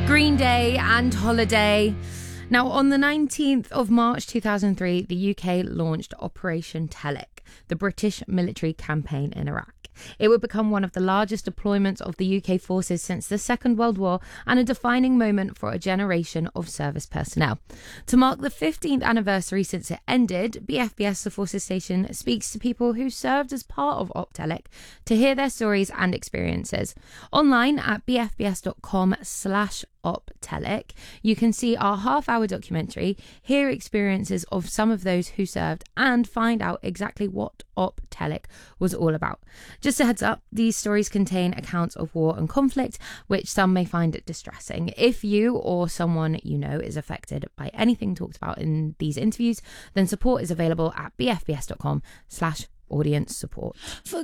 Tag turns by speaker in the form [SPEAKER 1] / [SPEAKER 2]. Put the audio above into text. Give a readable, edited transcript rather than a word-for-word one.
[SPEAKER 1] Green Day and Holiday. Now, on the 19th of March 2003, the UK launched Operation Telek, the British military campaign in Iraq. It would become one of the largest deployments of the UK forces since the Second World War and a defining moment for a generation of service personnel. To mark the 15th anniversary since it ended, BFBS, the Forces Station, speaks to people who served as part of OPTELEC to hear their stories and experiences. Online at bfbs.com/OPTELEC, you can see our half-hour documentary, hear experiences of some of those who served, and find out exactly what OPTELEC was all about. Just a heads up, these stories contain accounts of war and conflict, which some may find distressing. If you or someone you know is affected by anything talked about in these interviews, then support is available at bfbs.com/audience support.